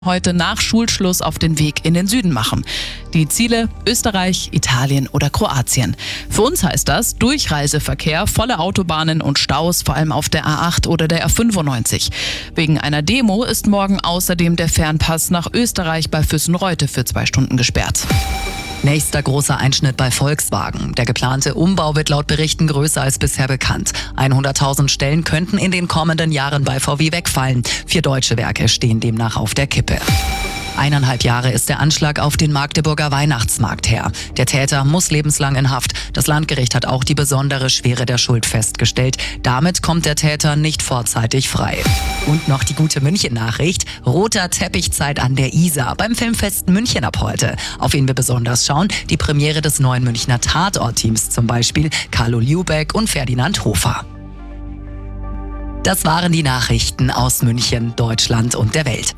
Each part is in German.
heute nach Schulschluss auf den Weg in den Süden machen. Die Ziele: Österreich, Italien oder Kroatien. Für uns heißt das Durchreiseverkehr, volle Autobahnen und Staus, vor allem auf der A8 oder der A95. Wegen einer Demo ist morgen außerdem der Fernpass nach Österreich bei Füssen-Reute für 2 Stunden gesperrt. Nächster großer Einschnitt bei Volkswagen. Der geplante Umbau wird laut Berichten größer als bisher bekannt. 100.000 Stellen könnten in den kommenden Jahren bei VW wegfallen. 4 deutsche Werke stehen demnach auf der Kippe. 1,5 Jahre ist der Anschlag auf den Magdeburger Weihnachtsmarkt her. Der Täter muss lebenslang in Haft. Das Landgericht hat auch die besondere Schwere der Schuld festgestellt. Damit kommt der Täter nicht vorzeitig frei. Und noch die gute München-Nachricht. Roter Teppichzeit an der Isar beim Filmfest München ab heute. Auf wen wir besonders schauen: die Premiere des neuen Münchner Tatort-Teams, zum Beispiel Carlo Liubeck und Ferdinand Hofer. Das waren die Nachrichten aus München, Deutschland und der Welt.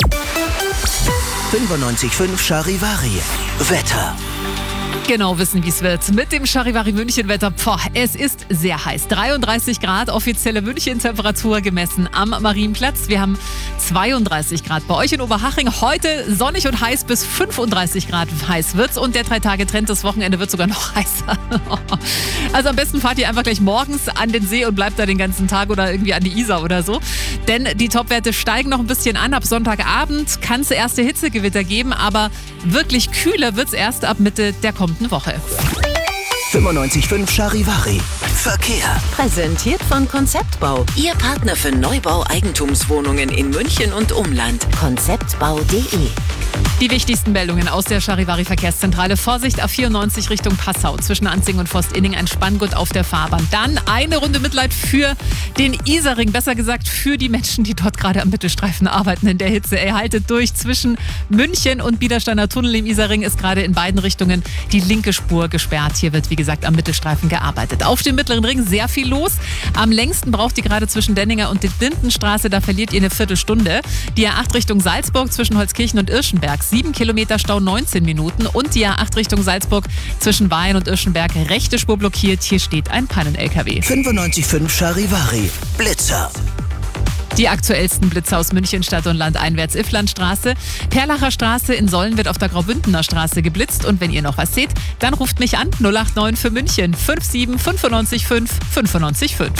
95.5 Charivari. Wetter. Genau wissen, wie es wird. Mit dem Charivari München-Wetter. Es ist sehr heiß. 33 Grad offizielle München-Temperatur gemessen am Marienplatz. Wir haben 32 Grad bei euch in Oberhaching. Heute sonnig und heiß, bis 35 Grad heiß wird's. Und der 3-Tage-Trend, das Wochenende wird sogar noch heißer. Also am besten fahrt ihr einfach gleich morgens an den See und bleibt da den ganzen Tag oder irgendwie an die Isar oder so. Denn die Topwerte steigen noch ein bisschen an. Ab Sonntagabend kann es erste Hitzegewitter geben, aber wirklich kühler wird's erst ab Mitte der kommenden Woche. 95.5 Charivari. Verkehr. Präsentiert von Konzeptbau. Ihr Partner für Neubau Eigentumswohnungen in München und Umland. Konzeptbau.de. Die wichtigsten Meldungen aus der Charivari Verkehrszentrale. Vorsicht, A94 Richtung Passau. Zwischen Anzing und Forstinning ein Spanngurt auf der Fahrbahn. Dann eine Runde Mitleid für den Isarring. Besser gesagt für die Menschen, die dort gerade am Mittelstreifen arbeiten in der Hitze. Haltet durch. Zwischen München und Biedersteiner Tunnel im Isarring ist gerade in beiden Richtungen die linke Spur gesperrt. Hier wird, wie gesagt, am Mittelstreifen gearbeitet. Auf dem Mittleren Ring sehr viel los. Am längsten braucht ihr gerade zwischen Denninger und der Lindenstraße. Da verliert ihr eine Viertelstunde. Die A8 Richtung Salzburg zwischen Holzkirchen und Irschenberg. 7 Kilometer Stau, 19 Minuten. Und die A8 Richtung Salzburg zwischen Bayern und Irschenberg. Rechte Spur blockiert. Hier steht ein Pannen-LKW. 95.5 Charivari. Blitzer. Die aktuellsten Blitze aus München Stadt und Land einwärts: Ifflandstraße, Perlacher Straße, in Sollen wird auf der Graubündener Straße geblitzt. Und wenn ihr noch was seht, dann ruft mich an 089 für München 57 95 5 95 5.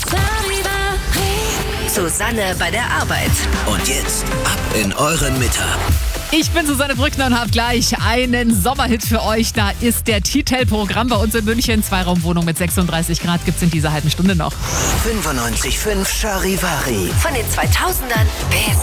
Susanne bei der Arbeit. Und jetzt ab in euren Mittag. Ich bin Susanne Brückner und habe gleich einen Sommerhit für euch. Da ist der Titel-Programm bei uns in München. 2-Raumwohnung mit 36 Grad gibt's in dieser halben Stunde noch. 95.5 Charivari. Von den 2000ern bis